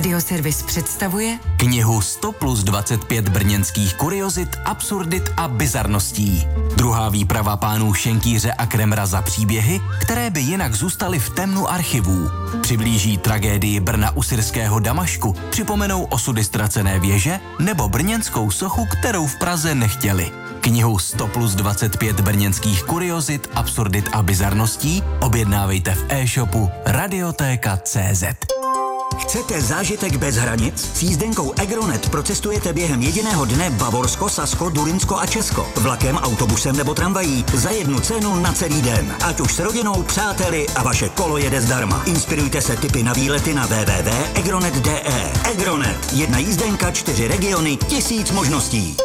Radioservis představuje knihu 100+25 brněnských kuriozit, absurdit a bizarností. Druhá výprava pánů Šenkýře a Kremra za příběhy, které by jinak zůstaly v temnu archivů. Přiblíží tragédii Brna u syrského Damašku, připomenou osudy ztracené věže nebo brněnskou sochu, kterou v Praze nechtěli. Knihu 100+25 brněnských kuriozit, absurdit a bizarností objednávejte v e-shopu Radiotéka.cz. Chcete zážitek bez hranic? S jízdenkou Egronet procestujete během jediného dne Bavorsko, Sasko, Durinsko a Česko. Vlakem, autobusem nebo tramvají za jednu cenu na celý den. Ať už s rodinou, přáteli a vaše kolo jede zdarma. Inspirujte se tipy na výlety na www.egronet.de. Egronet. Jedna jízdenka, 4 regiony, 1000 možností.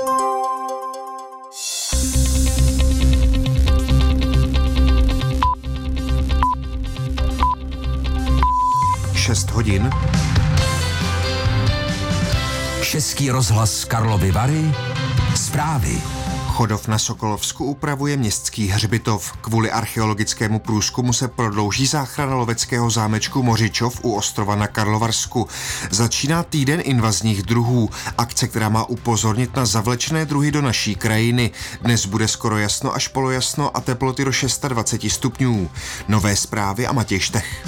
6 hodin. Český rozhlas Karlovy Vary. Zprávy. Chodov na Sokolovsku upravuje městský hřbitov. Kvůli archeologickému průzkumu se prodlouží záchrana loveckého zámečku Mořičov u ostrova na Karlovarsku. Začíná týden invazních druhů, akce, která má upozornit na zavlečené druhy do naší krajiny. Dnes bude skoro jasno až polojasno a teploty do 26 stupňů. Nové zprávy a Matěj Štech.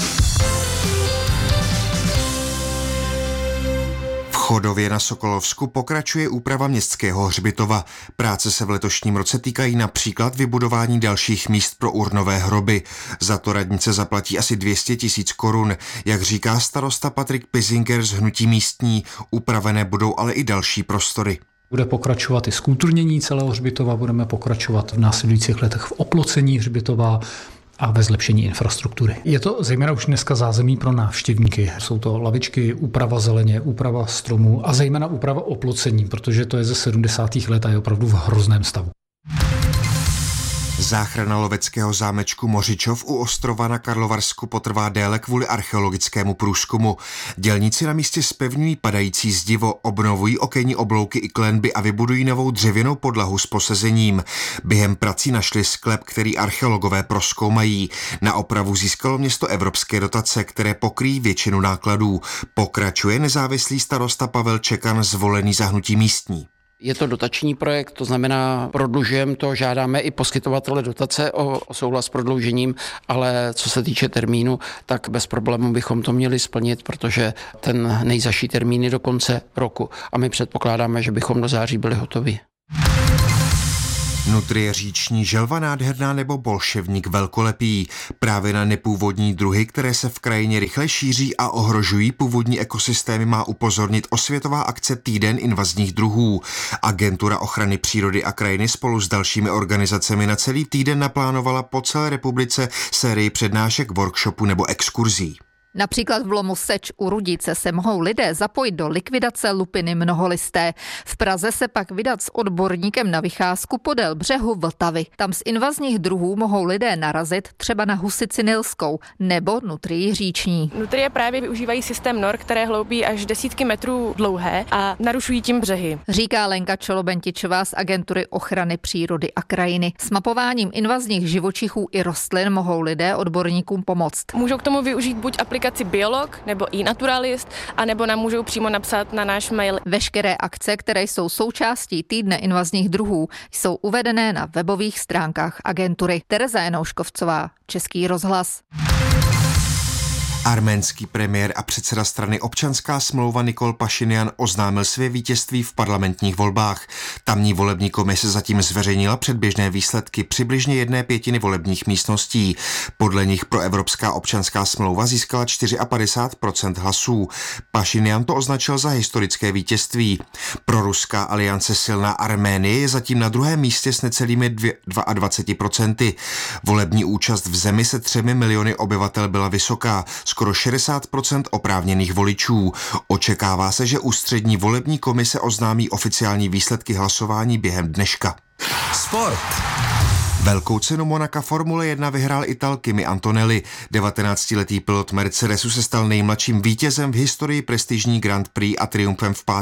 V Chodově na Sokolovsku pokračuje úprava městského hřbitova. Práce se v letošním roce týkají například vybudování dalších míst pro urnové hroby. Za to radnice zaplatí asi 200 000 korun. Jak říká starosta Patrik Pizinger z Hnutí místní, upravené budou ale i další prostory. Bude pokračovat i zkulturnění celého hřbitova, budeme pokračovat v následujících letech v oplocení hřbitova a ve zlepšení infrastruktury. Je to zejména už dneska zázemí pro návštěvníky. Jsou to lavičky, úprava zeleně, úprava stromů a zejména úprava oplocení, protože to je ze 70. let a je opravdu v hrozném stavu. Záchrana loveckého zámečku Mořičov u ostrova na Karlovarsku potrvá déle kvůli archeologickému průzkumu. Dělníci na místě zpevňují padající zdivo, obnovují okenní oblouky i klenby a vybudují novou dřevěnou podlahu s posezením. Během prací našli sklep, který archeologové prozkoumají. Na opravu získalo město evropské dotace, které pokryjí většinu nákladů. Pokračuje nezávislý starosta Pavel Čekan, zvolený za Hnutí místní. Je to dotační projekt, to znamená, prodlužujeme to, žádáme i poskytovatele dotace o souhlas s prodloužením, ale co se týče termínu, tak bez problémů bychom to měli splnit, protože ten nejzazší termín je do konce roku a my předpokládáme, že bychom do září byli hotovi. Nutrie říční, želva nádherná nebo bolševník velkolepý. Právě na nepůvodní druhy, které se v krajině rychle šíří a ohrožují původní ekosystémy, má upozornit osvětová akce Týden invazních druhů. Agentura ochrany přírody a krajiny spolu s dalšími organizacemi na celý týden naplánovala po celé republice sérii přednášek, workshopů nebo exkurzí. Například v lomu Seč u Rudice se mohou lidé zapojit do likvidace lupiny mnoholisté. V Praze se pak vydat s odborníkem na vycházku podél břehu Vltavy. Tam z invazních druhů mohou lidé narazit třeba na husici nilskou nebo nutrii říční. Nutrie právě využívají systém nor, které hloubí až desítky metrů dlouhé a narušují tím břehy. Říká Lenka Čolobentičová z Agentury ochrany přírody a krajiny. S mapováním invazních živočichů i rostlin mohou lidé odborníkům pomoct. Můžou k tomu využít buď aplikaci Biolog nebo iNaturalist, anebo nám můžou přímo napsat na náš mail. Veškeré akce, které jsou součástí Týdne invazních druhů, jsou uvedené na webových stránkách agentury. Tereza Janouškovcová, Český rozhlas. Arménský premiér a předseda strany Občanská smlouva Nikol Pašinjan oznámil své vítězství v parlamentních volbách. Tamní volební komise zatím zveřejnila předběžné výsledky přibližně 1/5 volebních místností. Podle nich proevropská Občanská smlouva získala 54% hlasů. Pašinjan to označil za historické vítězství. Proruská aliance Silná Arménie je zatím na druhém místě s necelými 22%. Volební účast v zemi se 3 miliony obyvatel byla vysoká. Skoro 60% oprávněných voličů. Očekává se, že ústřední volební komise oznámí oficiální výsledky hlasování během dneška. Sport. Velkou cenu Monaka Formule 1 vyhrál Ital Kimi Antonelli. 19letý pilot Mercedesu se stal nejmladším vítězem v historii prestižní Grand Prix a triumfem v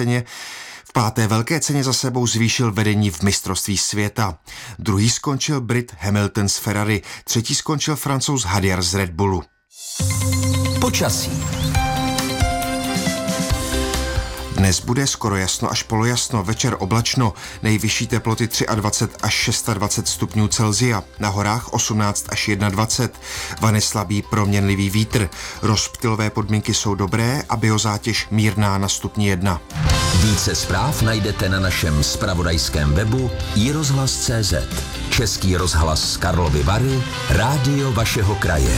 páté velké ceně za sebou zvýšil vedení v mistrovství světa. Druhý skončil Brit Hamilton z Ferrari, třetí skončil Francouz Hadjar z Red Bullu. Počasí. Dnes bude skoro jasno až polojasno, večer oblačno, nejvyšší teploty 23 až 26 stupňů Celsia, na horách 18 až 21, vane slabý proměnlivý vítr. Rozptylové podmínky jsou dobré a biozátěž mírná na stupni 1. Více zpráv najdete na našem zpravodajském webu iRozhlas.cz. Český rozhlas Karlovy Vary, rádio vašeho kraje.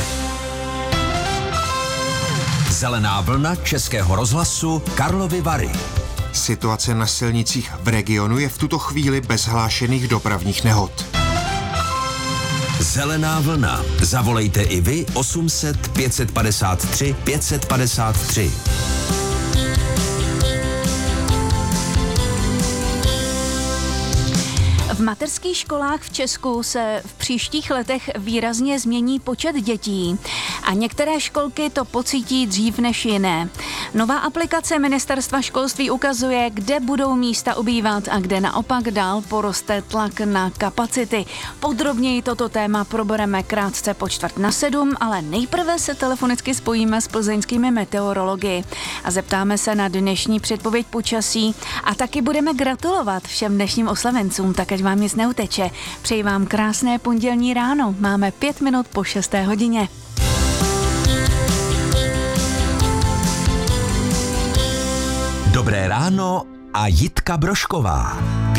Zelená vlna Českého rozhlasu Karlovy Vary. Situace na silnicích v regionu je v tuto chvíli bez hlášených dopravních nehod. Zelená vlna. Zavolejte i vy 800 553 553. V mateřských školách v Česku se v příštích letech výrazně změní počet dětí a některé školky to pocítí dřív než jiné. Nová aplikace Ministerstva školství ukazuje, kde budou místa ubývat a kde naopak dál poroste tlak na kapacity. Podrobněji toto téma probereme krátce po 6:45, ale nejprve se telefonicky spojíme s plzeňskými meteorology a zeptáme se na dnešní předpověď počasí a taky budeme gratulovat všem dnešním oslavencům, tak ať vám nic neuteče. Přeji vám krásné pondělní ráno. Máme 5 minut po 6. hodině. Dobré ráno a Jitka Brožková.